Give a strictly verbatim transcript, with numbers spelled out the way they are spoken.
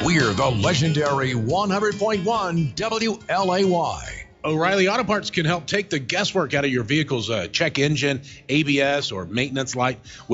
We're the legendary one hundred point one W L A Y. O'Reilly Auto Parts can help take the guesswork out of your vehicle's uh, check engine, A B S, or maintenance light.